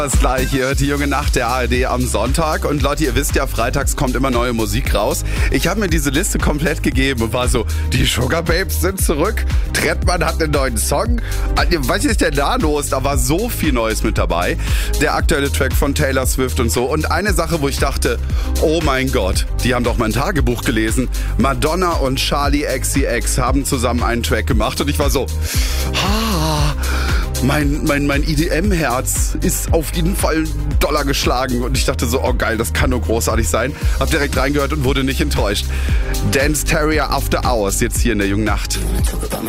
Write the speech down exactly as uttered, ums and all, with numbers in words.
Das gleiche, ihr hört die junge Nacht der A R D am Sonntag. Und Leute, ihr wisst ja, freitags kommt immer neue Musik raus. Ich habe mir diese Liste komplett gegeben und war so, die Sugar Babes sind zurück. Trettmann hat einen neuen Song. Was ist denn da los? Da war so viel Neues mit dabei. Der aktuelle Track von Taylor Swift und so. Und eine Sache, wo ich dachte, oh mein Gott, die haben doch mein Tagebuch gelesen. Madonna und Charli X C X haben zusammen einen Track gemacht. Und ich war so, ah, Mein, mein, mein I D M-Herz ist auf jeden Fall doller geschlagen. Und ich dachte so, oh geil, das kann nur großartig sein. Hab direkt reingehört und wurde nicht enttäuscht. Dance Terrier After Hours, jetzt hier in der jungen Nacht.